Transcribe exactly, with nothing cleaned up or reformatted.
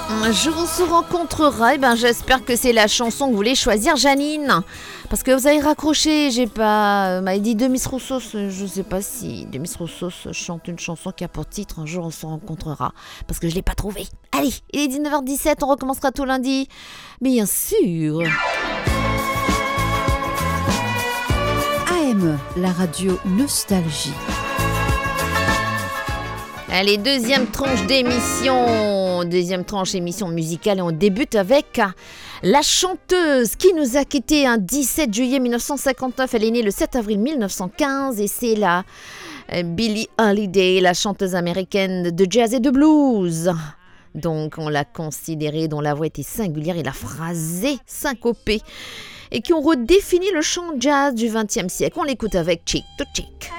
Un jour on se rencontrera, et ben j'espère que c'est la chanson que vous voulez choisir, Janine. Parce que vous avez raccroché, j'ai pas... m'a dit Demis Roussos, je sais pas si Demis Roussos chante une chanson qui a pour titre Un jour on se rencontrera. Parce que je l'ai pas trouvé. Allez, il est dix-neuf heures dix-sept, on recommencera tout lundi. Bien sûr. A M, la radio Nostalgie. Allez, deuxième tranche d'émission, deuxième tranche émission musicale et on débute avec la chanteuse qui nous a quittés un dix-sept juillet mille neuf cent cinquante-neuf. Elle est née le sept avril mille neuf cent quinze et c'est la Billie Holiday, la chanteuse américaine de jazz et de blues. Donc on l'a considérée, dont la voix était singulière et la phrasée syncopée et qui ont redéfini le chant jazz du vingtième siècle. On l'écoute avec Cheek to Cheek.